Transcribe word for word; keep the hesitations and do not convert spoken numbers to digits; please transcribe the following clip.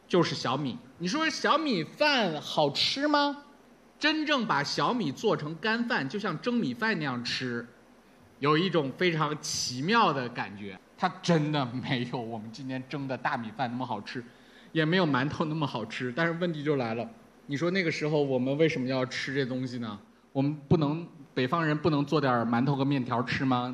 就是小米。你说小米饭好吃吗？真正把小米做成干饭，就像蒸米饭那样吃，有一种非常奇妙的感觉。它真的没有我们今天蒸的大米饭那么好吃，也没有馒头那么好吃。但是问题就来了，你说那个时候我们为什么要吃这东西呢？我们不能北方人不能做点馒头和面条吃吗？